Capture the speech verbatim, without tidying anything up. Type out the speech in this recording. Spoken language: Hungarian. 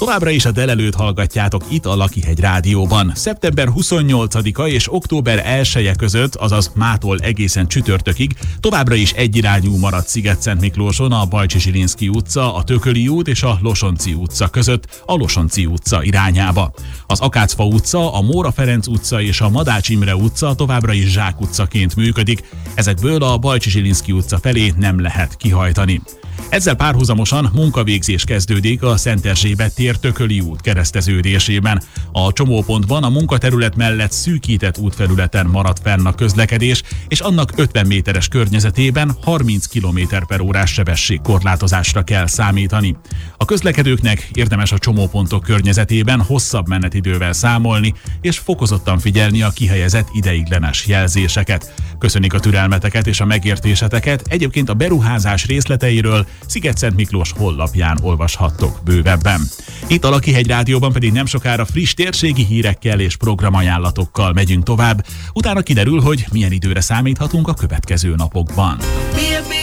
Továbbra is a délelőtt hallgatjátok itt a Lakihegy Rádióban. szeptember huszonnyolcadika és október elseje között, azaz mától egészen csütörtökig továbbra is egyirányú maradt Sziget-Szentmiklóson a Bajcsy-Zsilinszky utca, a Tököli út és a Losonczy utca között a Losonczy utca irányába. Az Akácfa utca, a Móra Ferenc utca és a Madács Imre utca továbbra is zsákutcaként működik, ezekből a Bajcsy-Zsilinszky utca felé nem lehet kihajtani. Ezzel párhuzamosan munkavégzés kezdődik a Szent Erzsébet tér Tököli út kereszteződésében. A csomópontban a munkaterület mellett szűkített útfelületen maradt fenn a közlekedés, és annak ötven méteres környezetében harminc kilométer per órás sebességkorlátozásra kell számítani. A közlekedőknek érdemes a csomópontok környezetében hosszabb menetidővel számolni, és fokozottan figyelni a kihelyezett ideiglenes jelzéseket. Köszönik a türelmeteket és a megértéseteket, egyébként a beruházás részleteiről Sziget-Szentmiklós honlapján olvashattok bővebben. Itt a Lakihegy Rádióban pedig nem sokára friss térségi hírekkel és programajánlatokkal megyünk tovább, utána kiderül, hogy milyen időre számíthatunk a következő napokban.